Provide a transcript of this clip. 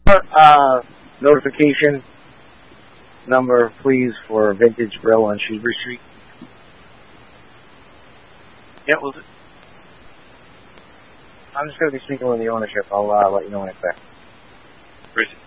Notification number, please, for Vintage Grill on Shrewsbury Street. Yeah, was it? I'm just going to be speaking with the ownership. I'll let you know when it's there. Appreciate it.